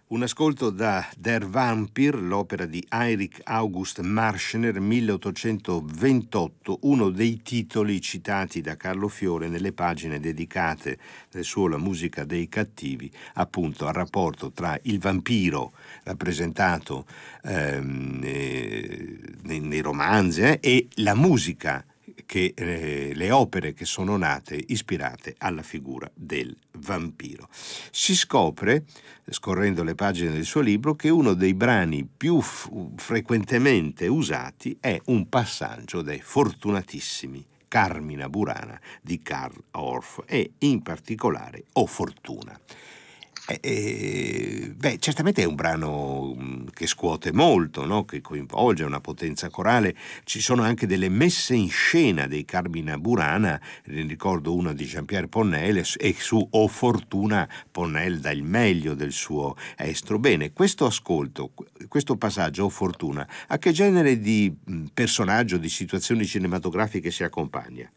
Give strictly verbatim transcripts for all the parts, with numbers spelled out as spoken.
Un ascolto da Der Vampir, l'opera di Heinrich August Marschner, milleottocentoventotto, uno dei titoli citati da Carlo Fiore nelle pagine dedicate del suo La musica dei cattivi, appunto al rapporto tra il vampiro rappresentato ehm, eh, nei, nei romanzi eh, e la musica, che eh, le opere che sono nate ispirate alla figura del vampiro. Si scopre, scorrendo le pagine del suo libro, che uno dei brani più f- frequentemente usati è un passaggio dai Fortunatissimi Carmina Burana di Karl Orff e in particolare O Fortuna. Eh, eh, beh, certamente è un brano mh, che scuote molto, no? Che coinvolge una potenza corale. Ci sono anche delle messe in scena dei Carmina Burana, ne ricordo una di Jean-Pierre Ponnel, e su O Fortuna Ponnel dà il meglio del suo estro. Bene, questo ascolto, questo passaggio O Fortuna, a che genere di mh, personaggio, di situazioni cinematografiche si accompagna?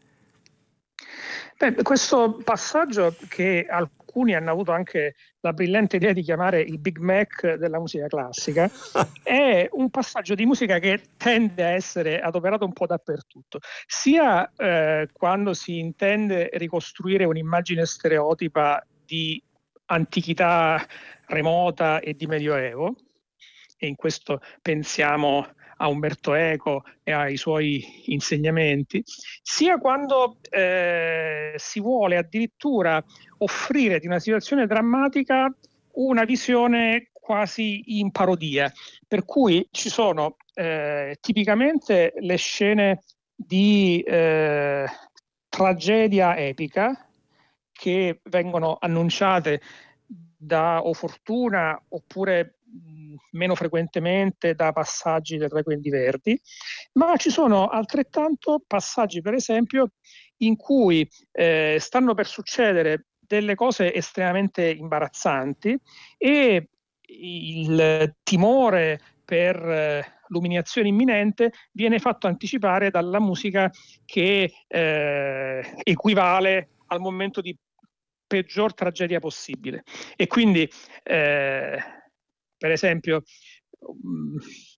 Beh, questo passaggio, che alcuni hanno avuto anche la brillante idea di chiamare il Big Mac della musica classica, è un passaggio di musica che tende a essere adoperato un po' dappertutto, sia eh, quando si intende ricostruire un'immagine stereotipa di antichità remota e di medioevo, e in questo pensiamo a Umberto Eco e ai suoi insegnamenti, sia quando eh, si vuole addirittura offrire di una situazione drammatica una visione quasi in parodia, per cui ci sono eh, tipicamente le scene di eh, tragedia epica che vengono annunciate da O Fortuna, oppure mh, meno frequentemente da passaggi del Requiem di Verdi, ma ci sono altrettanto passaggi, per esempio, in cui eh, stanno per succedere delle cose estremamente imbarazzanti e il timore per eh, l'umiliazione imminente viene fatto anticipare dalla musica che eh, equivale al momento di peggior tragedia possibile. E quindi, eh, per esempio, um,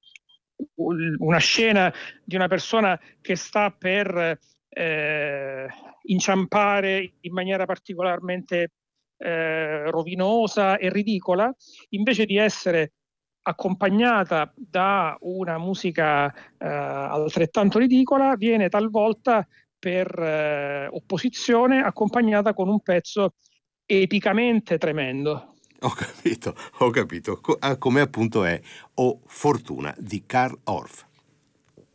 una scena di una persona che sta per eh, inciampare in maniera particolarmente eh, rovinosa e ridicola, invece di essere accompagnata da una musica eh, altrettanto ridicola, viene talvolta per eh, opposizione accompagnata con un pezzo epicamente tremendo. Ho capito, ho capito, Co- ah, come appunto è O Fortuna di Karl Orff.